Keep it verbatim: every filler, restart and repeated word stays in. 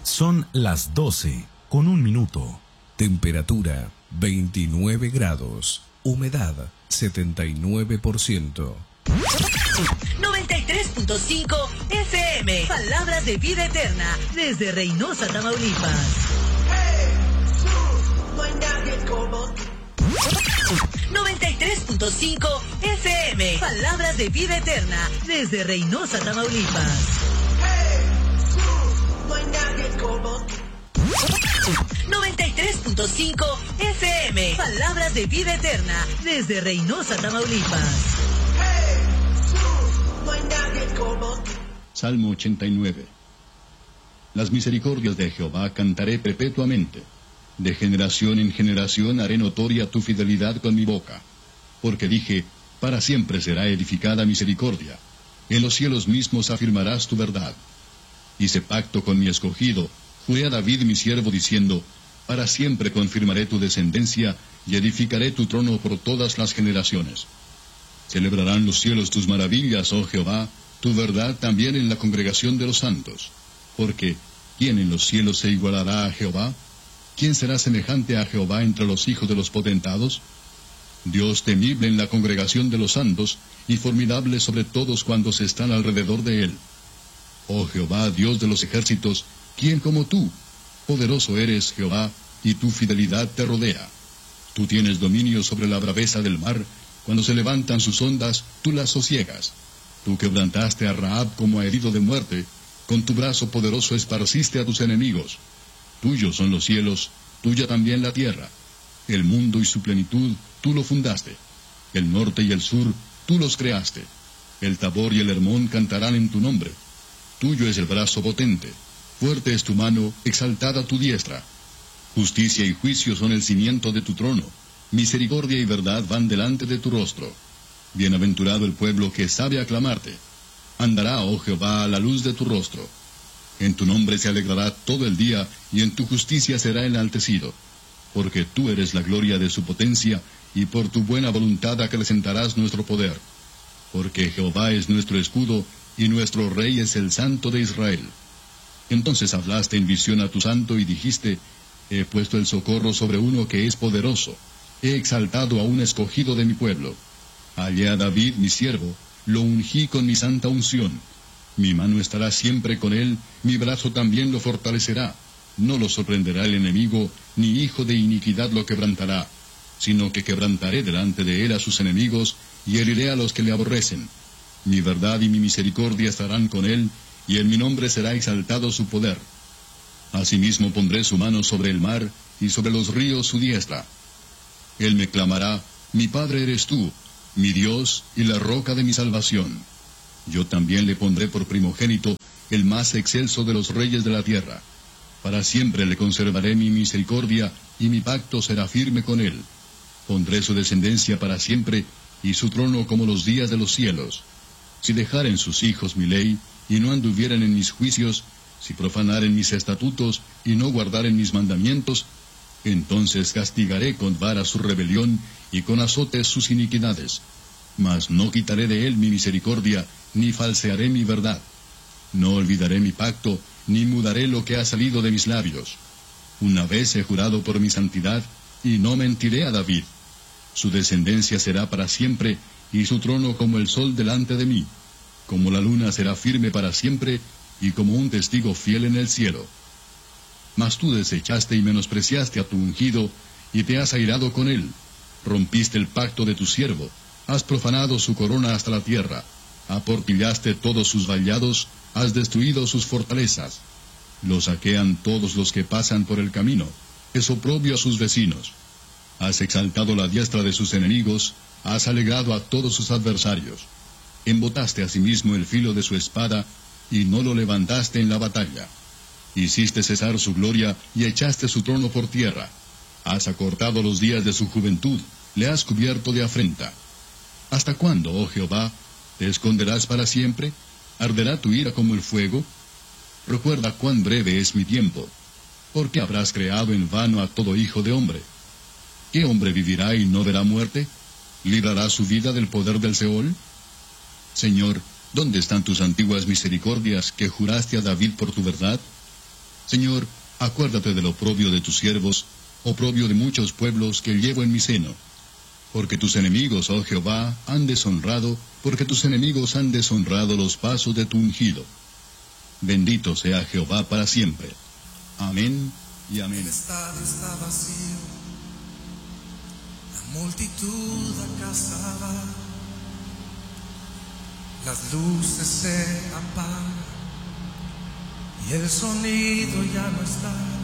Son las doce con un minuto. Temperatura veintinueve grados. Humedad setenta y nueve por ciento. noventa y tres punto cinco F M. Palabras de vida eterna desde Reynosa, Tamaulipas. noventa y tres punto cinco F M. Palabras de vida eterna desde Reynosa, Tamaulipas. noventa y tres punto cinco F M. Palabras de vida eterna desde Reynosa, Tamaulipas. Salmo ochenta y nueve. Las misericordias de Jehová cantaré perpetuamente. De generación en generación haré notoria tu fidelidad con mi boca. Porque dije, para siempre será edificada misericordia. En los cielos mismos afirmarás tu verdad. Hice pacto con mi escogido, juré a David mi siervo diciendo, para siempre confirmaré tu descendencia y edificaré tu trono por todas las generaciones. Celebrarán los cielos tus maravillas, oh Jehová, tu verdad también en la congregación de los santos. Porque, ¿quién en los cielos se igualará a Jehová? ¿Quién será semejante a Jehová entre los hijos de los potentados? Dios temible en la congregación de los santos, y formidable sobre todos cuantos están alrededor de él. Oh Jehová, Dios de los ejércitos, ¿quién como tú? Poderoso eres, Jehová, y tu fidelidad te rodea. Tú tienes dominio sobre la braveza del mar, cuando se levantan sus ondas, tú las sosiegas. Tú quebrantaste a Rahab como a herido de muerte, con tu brazo poderoso esparciste a tus enemigos. Tuyos son los cielos, tuya también la tierra. El mundo y su plenitud, tú lo fundaste. El norte y el sur, tú los creaste. El Tabor y el Hermón cantarán en tu nombre. Tuyo es el brazo potente, fuerte es tu mano, exaltada tu diestra. Justicia y juicio son el cimiento de tu trono. Misericordia y verdad van delante de tu rostro. Bienaventurado el pueblo que sabe aclamarte. Andará, oh Jehová, a la luz de tu rostro. En tu nombre se alegrará todo el día, y en tu justicia será enaltecido. Porque tú eres la gloria de su potencia, y por tu buena voluntad acrecentarás nuestro poder. Porque Jehová es nuestro escudo, y nuestro Rey es el Santo de Israel. Entonces hablaste en visión a tu santo, y dijiste, he puesto el socorro sobre uno que es poderoso. He exaltado a un escogido de mi pueblo. Hallé a David, mi siervo, lo ungí con mi santa unción. Mi mano estará siempre con él, mi brazo también lo fortalecerá. No lo sorprenderá el enemigo, ni hijo de iniquidad lo quebrantará, sino que quebrantaré delante de él a sus enemigos, y heriré a los que le aborrecen. Mi verdad y mi misericordia estarán con él, y en mi nombre será exaltado su poder. Asimismo pondré su mano sobre el mar, y sobre los ríos su diestra. Él me clamará, mi Padre eres tú, mi Dios y la roca de mi salvación. Yo también le pondré por primogénito, el más excelso de los reyes de la tierra. Para siempre le conservaré mi misericordia, y mi pacto será firme con él. Pondré su descendencia para siempre, y su trono como los días de los cielos. Si dejaren sus hijos mi ley, y no anduvieren en mis juicios, si profanaren mis estatutos, y no guardaren mis mandamientos, entonces castigaré con vara su rebelión, y con azotes sus iniquidades. Mas no quitaré de él mi misericordia, ni falsearé mi verdad. No olvidaré mi pacto, ni mudaré lo que ha salido de mis labios. Una vez he jurado por mi santidad, y no mentiré a David. Su descendencia será para siempre, y su trono como el sol delante de mí. Como la luna será firme para siempre, y como un testigo fiel en el cielo. Mas tú desechaste y menospreciaste a tu ungido, y te has airado con él. Rompiste el pacto de tu siervo, has profanado su corona hasta la tierra, aportillaste todos sus vallados, has destruido sus fortalezas. Lo saquean todos los que pasan por el camino, es oprobio a sus vecinos. Has exaltado la diestra de sus enemigos, has alegrado a todos sus adversarios. Embotaste asimismo el filo de su espada, y no lo levantaste en la batalla. Hiciste cesar su gloria, y echaste su trono por tierra. Has acortado los días de su juventud, le has cubierto de afrenta. ¿Hasta cuándo, oh Jehová, te esconderás para siempre? ¿Arderá tu ira como el fuego? Recuerda cuán breve es mi tiempo. ¿Por qué habrás creado en vano a todo hijo de hombre? ¿Qué hombre vivirá y no verá muerte? ¿Librará su vida del poder del Seol? Señor, ¿dónde están tus antiguas misericordias que juraste a David por tu verdad? Señor, acuérdate del oprobio de tus siervos, oprobio de muchos pueblos que llevo en mi seno. Porque tus enemigos, oh Jehová, han deshonrado, porque tus enemigos han deshonrado los pasos de tu ungido. Bendito sea Jehová para siempre. Amén y amén. El estadio está vacío, la multitud acasada, las luces se apagan y el sonido ya no está.